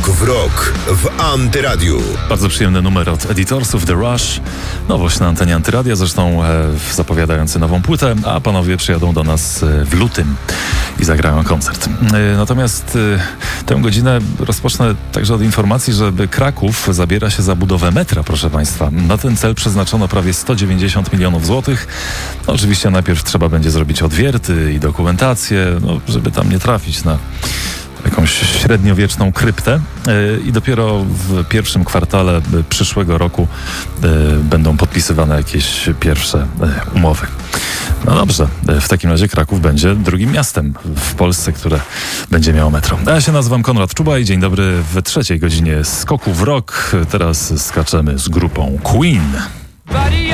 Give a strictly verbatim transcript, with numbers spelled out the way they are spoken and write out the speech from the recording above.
Skok w rok w Antyradiu. Bardzo przyjemny numer od Editorsów, The Rush. Nowość na antenie Antyradia, zresztą e, zapowiadający nową płytę, a panowie przyjadą do nas e, w lutym i zagrają koncert. E, natomiast e, tę godzinę rozpocznę także od informacji, że Kraków zabiera się za budowę metra, proszę państwa. Na ten cel przeznaczono prawie sto dziewięćdziesiąt milionów złotych. No, oczywiście najpierw trzeba będzie zrobić odwierty i dokumentację, no, żeby tam nie trafić na jakąś średniowieczną kryptę yy, i dopiero w pierwszym kwartale przyszłego roku yy, będą podpisywane jakieś pierwsze yy, umowy. No dobrze, yy, w takim razie Kraków będzie drugim miastem w Polsce, które będzie miało metro. Ja się nazywam Konrad Czuba i dzień dobry w trzeciej godzinie Skoku w rok. Teraz skaczemy z grupą Queen.